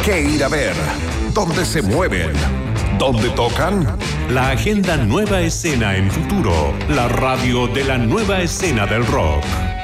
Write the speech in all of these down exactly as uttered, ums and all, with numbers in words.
qué ir a ver, dónde se mueven, dónde tocan. La agenda Nueva Escena en Futuro, la radio de la nueva escena del rock.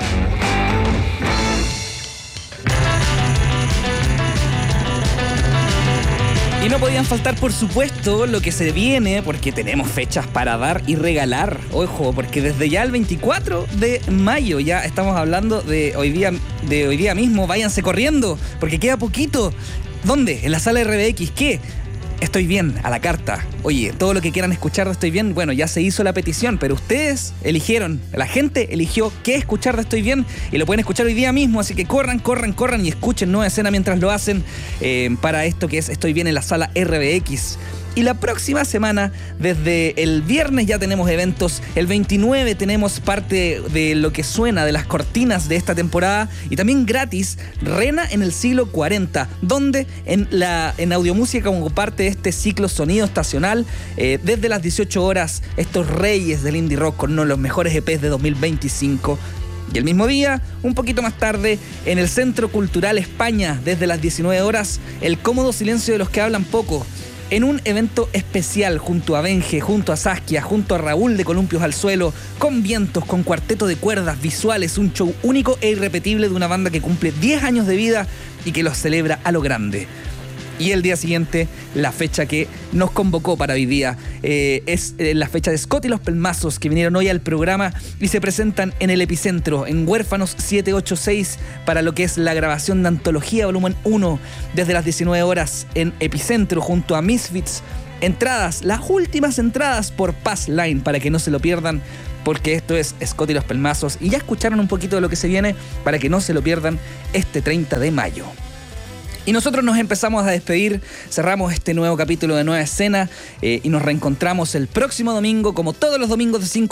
Y no podían faltar, por supuesto, lo que se viene, porque tenemos fechas para dar y regalar. Ojo, porque desde ya el veinticuatro de mayo ya estamos hablando de hoy día, de hoy día mismo. Váyanse corriendo, porque queda poquito. ¿Dónde? En la sala R B X. ¿Qué? Estoy bien, a la carta. Oye, todo lo que quieran escuchar de Estoy Bien, bueno, ya se hizo la petición, pero ustedes eligieron, la gente eligió qué escuchar de Estoy Bien y lo pueden escuchar hoy día mismo, así que corran, corran, corran y escuchen Nueva Escena mientras lo hacen eh, para esto que es Estoy Bien en la sala R B X. Y la próxima semana, desde el viernes ya tenemos eventos. El veintinueve tenemos parte de lo que suena de las cortinas de esta temporada. Y también gratis, Rena en el siglo cuarenta. Donde en, la, en Audiomusica, como parte de este ciclo sonido estacional, eh, desde las dieciocho horas, estos reyes del indie rock con uno de los mejores E Pes de dos mil veinticinco. Y el mismo día, un poquito más tarde, en el Centro Cultural España, desde las diecinueve horas, El cómodo silencio de los que hablan poco. En un evento especial junto a Benje, junto a Saskia, junto a Raúl de Columpios al Suelo, con vientos, con cuarteto de cuerdas, visuales, un show único e irrepetible de una banda que cumple diez años de vida y que los celebra a lo grande. Y el día siguiente, la fecha que nos convocó para hoy día, eh, es eh, la fecha de Scott y los Pelmazos, que vinieron hoy al programa y se presentan en el Epicentro, en Huérfanos setecientos ochenta y seis, para lo que es la grabación de Antología Volumen uno, desde las diecinueve horas en Epicentro, junto a Misfits. Entradas, las últimas entradas por Pass Line, para que no se lo pierdan, porque esto es Scott y los Pelmazos. Y ya escucharon un poquito de lo que se viene, para que no se lo pierdan este treinta de mayo. Y nosotros nos empezamos a despedir, cerramos este nuevo capítulo de Nueva Escena eh, y nos reencontramos el próximo domingo, como todos los domingos de cinco